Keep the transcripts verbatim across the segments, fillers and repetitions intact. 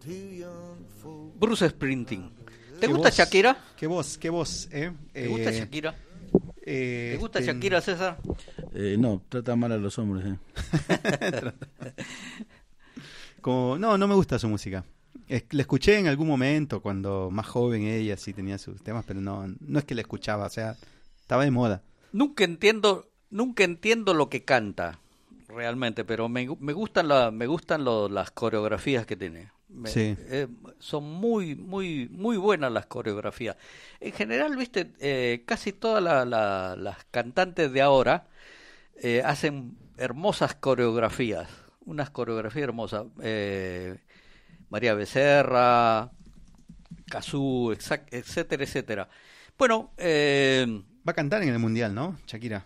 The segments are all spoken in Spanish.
Bruce Springsteen. ¿Te ¿Qué gusta voz? Shakira? ¿Qué voz? ¿Qué voz? ¿Eh? ¿Te gusta Eh, Shakira? eh, ¿Te gusta este, Shakira, César? Eh, no, trata mal a los hombres. Eh. como- no, no me gusta su música. Es- la escuché en algún momento cuando más joven ella sí tenía sus temas, pero no, no es que la escuchaba, o sea, estaba de moda. Nunca entiendo, nunca entiendo lo que canta realmente, pero me, gu- me gustan la, me gustan lo- las coreografías que tiene. Me- Sí. eh, son muy, muy, muy buenas las coreografías. En general, viste, eh, casi todas la- la- las cantantes de ahora eh, hacen hermosas coreografías, unas coreografías hermosas. Eh, María Becerra, Cazzu, exac- etcétera, etcétera. Bueno, eh, Va a cantar en el Mundial, ¿no? Shakira.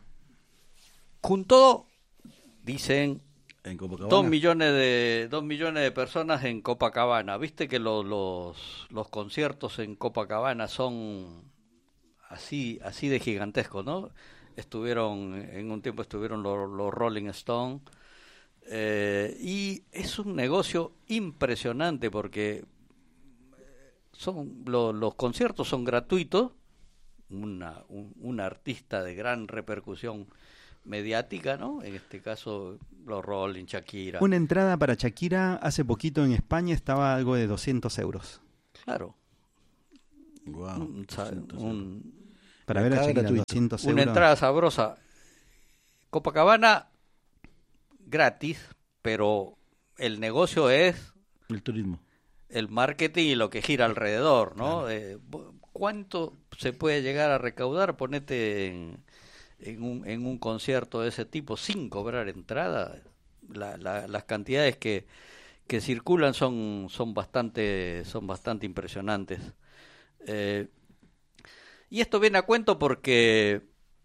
juntó, dicen, En Copacabana. dos millones de dos millones de personas en Copacabana. Viste que lo- los los conciertos en Copacabana son así así de gigantescos, ¿no? Estuvieron en un tiempo estuvieron los, los Rolling Stones, eh, y es un negocio impresionante porque son lo- los conciertos son gratuitos. Una, un, un artista de gran repercusión mediática, ¿no? En este caso, los Rolling, Shakira. Una entrada para Shakira hace poquito en España estaba algo de doscientos euros. Claro. Guau, Un- sa- doscientos un- Para Y ver a acá Shakira, gratuito. doscientos una euros. entrada sabrosa. Copacabana, gratis, pero el negocio es El turismo. el marketing y lo que gira alrededor, ¿no? Eh, ¿cuánto se puede llegar a recaudar? Ponete en, en un, en un concierto de ese tipo sin cobrar entrada. La- la- las cantidades que, que circulan son, son bastante, son bastante impresionantes. Eh, y esto viene a cuento porque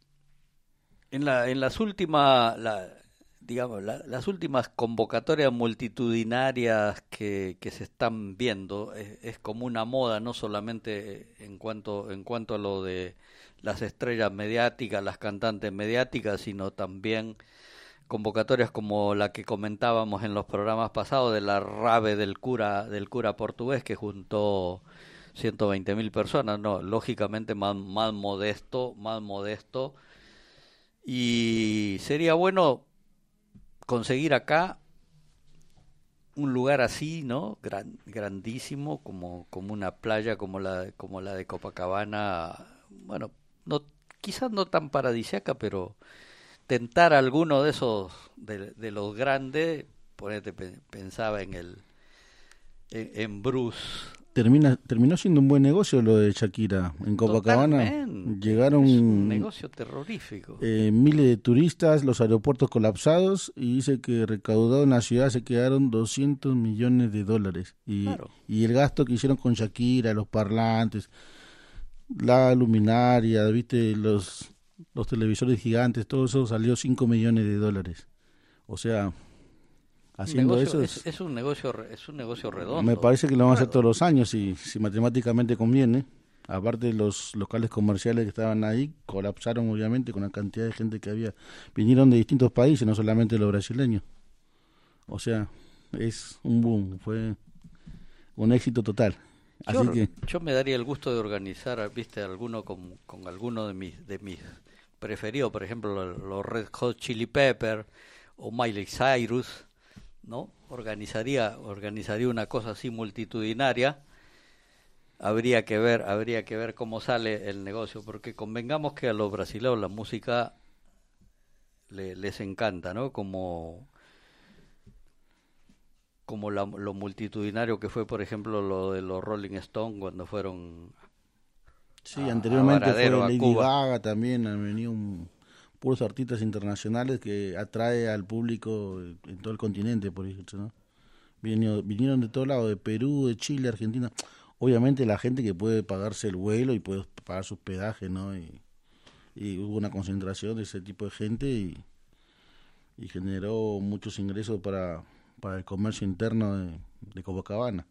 en la, en las últimas, la, digamos, la- las últimas convocatorias multitudinarias que, que se están viendo es, es como una moda, no solamente en cuanto, en cuanto a lo de las estrellas mediáticas, las cantantes mediáticas, sino también convocatorias como la que comentábamos en los programas pasados de la rave del cura, del cura portugués que juntó ciento veinte mil personas, no, lógicamente más, más modesto, más modesto, y sería bueno conseguir acá un lugar así, ¿no? Gran, grandísimo, como, como una playa como la, como la de Copacabana, bueno, no, quizás no tan paradisíaca, pero tentar alguno de esos, de, de los grandes, ponete, pe- pensaba en el, en, en Bruce. Termina, terminó siendo un buen negocio lo de Shakira. En Copacabana Totalmente. llegaron Es un negocio terrorífico. eh, miles de turistas, los aeropuertos colapsados, y dice que recaudado en la ciudad se quedaron doscientos millones de dólares. Y, Claro. y el gasto que hicieron con Shakira, los parlantes, la luminaria, viste, los, los televisores gigantes, todo eso salió cinco millones de dólares. O sea, haciendo Negocio- eso es, es un negocio re- es un negocio redondo. me parece que lo van a hacer Claro. todos los años si, si matemáticamente conviene. Aparte, los locales comerciales que estaban ahí colapsaron, obviamente, con la cantidad de gente que había. Vinieron de distintos países, no solamente los brasileños. O sea, es un boom, fue un éxito total. Así Yo, que, yo me daría el gusto de organizar, viste, alguno con, con alguno de mis de mis preferidos, por ejemplo, los, los Red Hot Chili Pepper o Miley Cyrus, ¿no? Organizaría organizaría una cosa así multitudinaria. Habría que ver, habría que ver cómo sale el negocio, porque convengamos que a los brasileños la música le- les encanta, ¿no? Como como la- lo multitudinario que fue, por ejemplo, lo de los Rolling Stones cuando fueron sí, a- anteriormente a Varadero, fue a Lady Cuba. Gaga también, han venido un- puros artistas internacionales que atrae al público en todo el continente, por ejemplo, ¿no? Vinieron, vinieron de todos lados, de Perú, de Chile, Argentina. Obviamente la gente que puede pagarse el vuelo y puede pagar sus peajes, ¿no? Y, y hubo una concentración de ese tipo de gente y, y generó muchos ingresos para, para el comercio interno de, de Copacabana.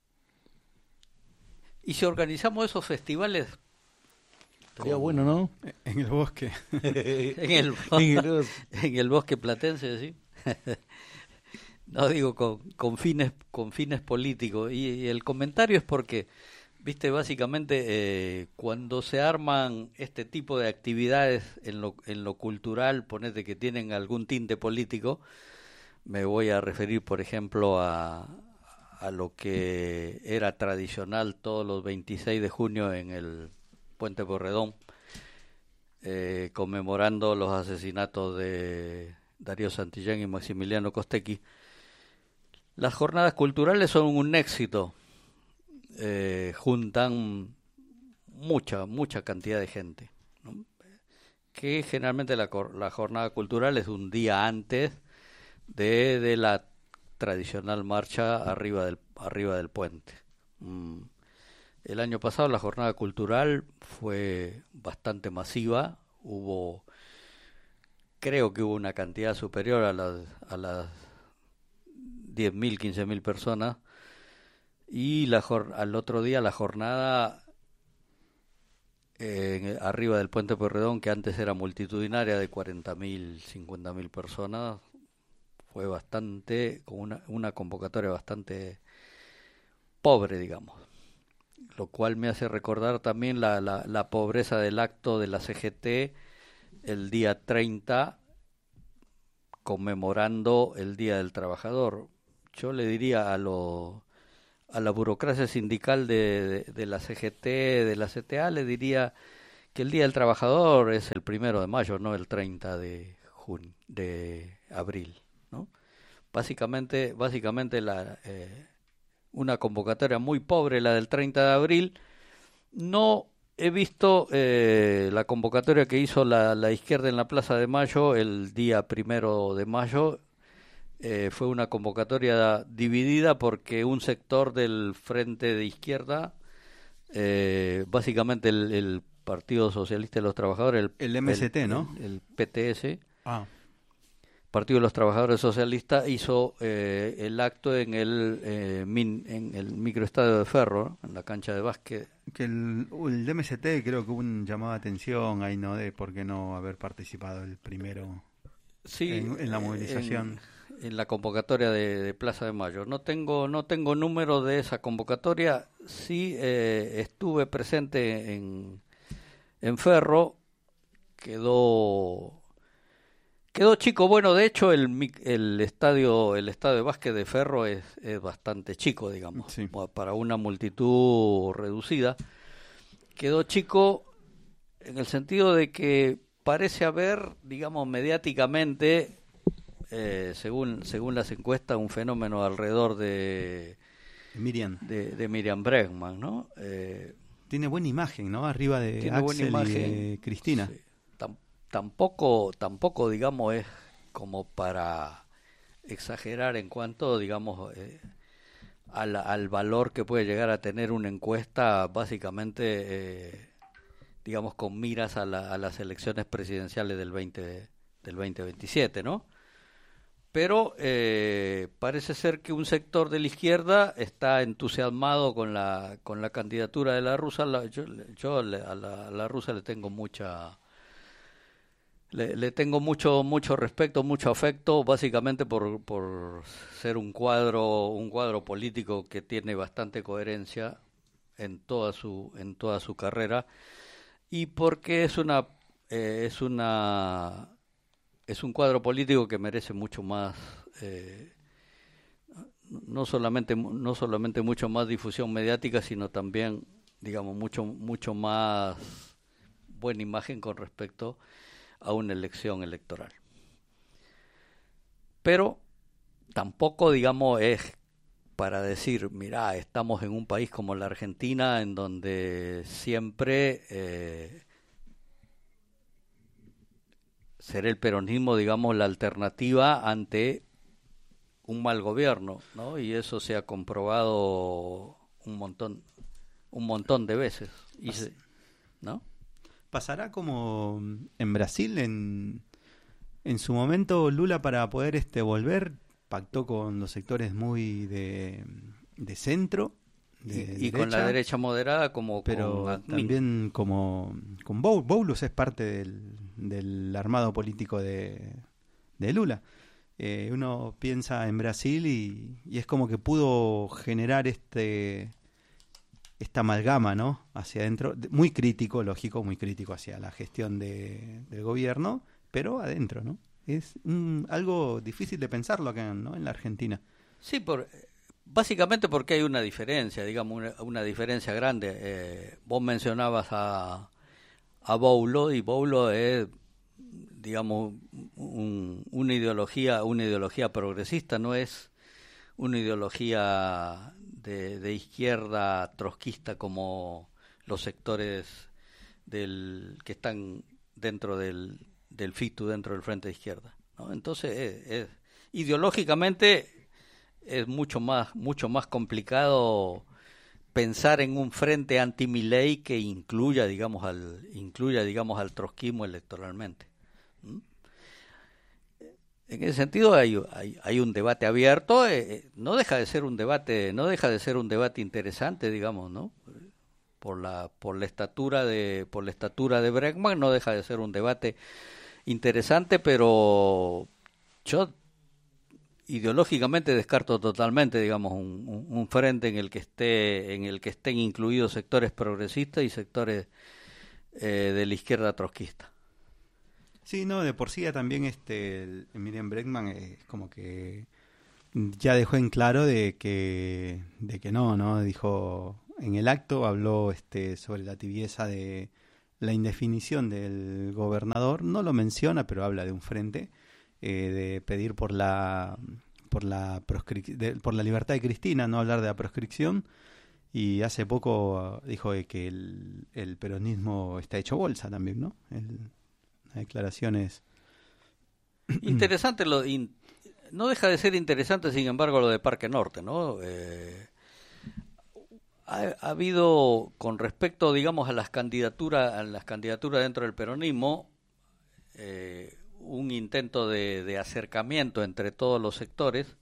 Y si organizamos esos festivales Estaría con- bueno, ¿no? En el bosque. en el, En el- en el bosque platense, ¿sí? No digo con, con fines con fines políticos. Y, y el comentario es porque, viste, básicamente eh, cuando se arman este tipo de actividades en lo, en lo cultural, ponete que tienen algún tinte político, me voy a referir, por ejemplo, a, a lo que era tradicional todos los veintiséis de junio en el Puente Porredón, eh, conmemorando los asesinatos de Darío Santillán y Maximiliano Costecchi. Las jornadas culturales son un éxito, eh, juntan mucha, mucha cantidad de gente, ¿no? Que generalmente la, la jornada cultural es un día antes de, de la tradicional marcha arriba del, arriba del puente. Mm. El año pasado la jornada cultural fue bastante masiva, hubo, creo que hubo una cantidad superior a las, a las diez mil, quince mil personas, y la, al otro día la jornada eh, arriba del Puente Pueyrredón, que antes era multitudinaria de cuarenta mil, cincuenta mil personas, fue bastante, con una, una convocatoria bastante pobre, digamos, lo cual me hace recordar también la, la, la pobreza del acto de la C G T el día treinta, conmemorando el Día del Trabajador. Yo le diría a lo, a la burocracia sindical de, de, de la C G T, de la C T A, le diría que el Día del Trabajador es el primero de mayo, no el treinta de junio, de abril, ¿no? Básicamente, básicamente la, eh, una convocatoria muy pobre, la del treinta de abril. No he visto eh, la convocatoria que hizo la, la izquierda en la Plaza de Mayo el día primero de mayo. Eh, fue una convocatoria dividida porque un sector del Frente de Izquierda, eh, básicamente el, el Partido Socialista de los Trabajadores, el, el M S T, el, ¿no? El, el P T S, ah. Partido de los Trabajadores Socialistas, hizo eh, el acto en el eh, min, en el microestadio de Ferro, ¿no? En la cancha de básquet. Que el, el M S T creo que hubo un llamado de atención ahí, ¿no? De por qué no haber participado el primero sí, en, en la movilización. En, en la convocatoria de, de Plaza de Mayo. No tengo, no tengo número de esa convocatoria. Sí eh, estuve presente en, en Ferro. Quedó... Quedó chico. Bueno, de hecho el, el estadio el estadio de básquet de Ferro es, es bastante chico, digamos, sí, para una multitud reducida. Quedó chico en el sentido de que parece haber, digamos, mediáticamente, eh, según según las encuestas, un fenómeno alrededor de Miriam de, de Miriam Bregman, ¿no? Eh, tiene buena imagen, ¿no? Arriba de Axel y de Cristina. Sí. Tampoco, tampoco, digamos, es como para exagerar en cuanto, digamos, eh, al, al valor que puede llegar a tener una encuesta, básicamente, eh, digamos, con miras a, la, a las elecciones presidenciales del veinte, del veinte veintisiete, ¿no? Pero eh, parece ser que un sector de la izquierda está entusiasmado con la con la candidatura de la rusa. La, yo yo a la, a la rusa le tengo mucha... Le, le tengo mucho mucho respeto, mucho afecto, básicamente por, por ser un cuadro un cuadro político que tiene bastante coherencia en toda su en toda su carrera, y porque es una eh, es una es un cuadro político que merece mucho más, eh, no solamente no solamente mucho más difusión mediática, sino también, digamos, mucho mucho más buena imagen con respecto a una elección electoral. Pero tampoco, digamos, es para decir, mira, estamos en un país como la Argentina, en donde siempre eh, será el peronismo, digamos, la alternativa ante un mal gobierno, ¿no? Y eso se ha comprobado un montón, un montón de veces, y se, ¿no? ¿Pasará como en Brasil? En, en su momento Lula, para poder este volver, pactó con los sectores muy de, de centro, de y, y con la derecha moderada, como pero con también como con Boulos. Boulos es parte del, del armado político de, de Lula. Eh, uno piensa en Brasil y, y es como que pudo generar este esta amalgama, ¿no? Hacia adentro, muy crítico, lógico, muy crítico hacia la gestión de, del gobierno, pero adentro, ¿no? Es mm, algo difícil de pensarlo acá, ¿no? En la Argentina. Sí, por, básicamente porque hay una diferencia, digamos, una, una diferencia grande. Eh, vos mencionabas a, a Boulo, y Boulo es, digamos, un, una ideología, una ideología progresista, no es una ideología de, de izquierda trotskista como los sectores del que están dentro del, del FITU, dentro del Frente de Izquierda, ¿no? Entonces, es, es, ideológicamente es mucho más, mucho más complicado pensar en un frente anti-Milei que incluya, digamos, al, incluya, digamos, al trotskismo electoralmente. ¿Mm? En ese sentido hay, hay, hay un debate abierto, eh, no deja de ser un debate, no deja de ser un debate interesante, digamos, ¿no? Por la, por la estatura de, por la estatura de Bregman, no deja de ser un debate interesante, pero yo ideológicamente descarto totalmente, digamos, un, un, un frente en el que esté, en el que estén incluidos sectores progresistas y sectores eh, de la izquierda trotskista. Sí, no, de por sí ya también este el, Miriam Bregman es como que ya dejó en claro de que de que no, ¿no? Dijo en el acto, habló este sobre la tibieza de la indefinición del gobernador, no lo menciona, pero habla de un frente eh, de pedir por la por la proscric- de, por la libertad de Cristina, no hablar de la proscripción. Y hace poco dijo de que el, el peronismo está hecho bolsa también, ¿no? El, declaraciones interesante lo in, no deja de ser interesante, sin embargo, lo de Parque Norte, ¿no? Eh, ha, ha habido, con respecto, digamos, a las candidaturas a las candidaturas dentro del peronismo, eh, un intento de, de acercamiento entre todos los sectores,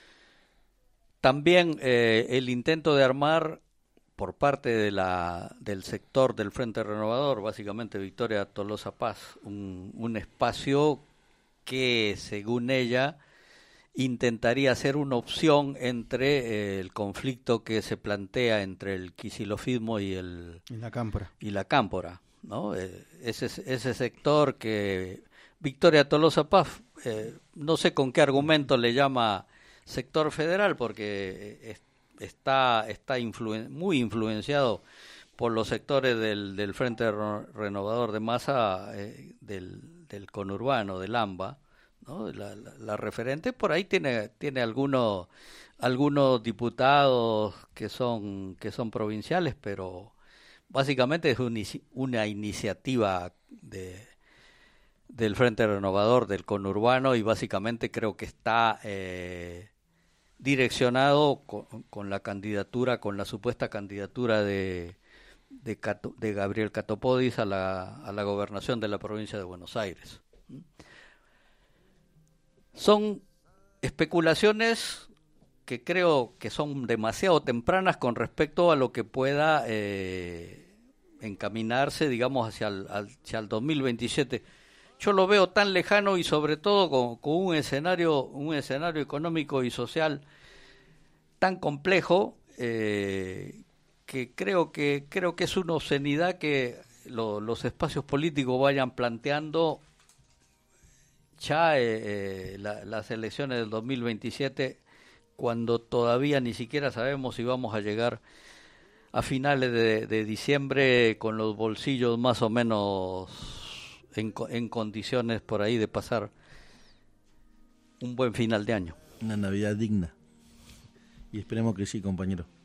también eh, el intento de armar por parte de la, del sector del Frente Renovador, básicamente Victoria Tolosa Paz, un, un espacio que, según ella, intentaría ser una opción entre eh, el conflicto que se plantea entre el quisilofismo y el y la cámpora, y la cámpora, ¿no? Eh, ese, ese sector que Victoria Tolosa Paz, eh, no sé con qué argumento le llama sector federal, porque es, está está influen, muy influenciado por los sectores del, del Frente Renovador de Massa, eh, del, del conurbano, del AMBA, ¿no? La, la, la referente por ahí tiene tiene algunos algunos diputados que son que son provinciales, pero básicamente es un, una iniciativa de del Frente Renovador del conurbano, y básicamente creo que está eh, direccionado con, con la candidatura, con la supuesta candidatura de, de, Cato, de Gabriel Catopodis a la, a la gobernación de la provincia de Buenos Aires. Son especulaciones que creo que son demasiado tempranas con respecto a lo que pueda eh, encaminarse, digamos, hacia el, hacia el dos mil veintisiete. Yo lo veo tan lejano, y sobre todo con, con un escenario un escenario económico y social tan complejo, eh, que creo que creo que es una obscenidad que lo, los espacios políticos vayan planteando ya eh, eh, la, las elecciones del dos mil veintisiete, cuando todavía ni siquiera sabemos si vamos a llegar a finales de, de diciembre con los bolsillos más o menos En, en condiciones por ahí de pasar un buen final de año. Una Navidad digna. Y esperemos que sí, compañero.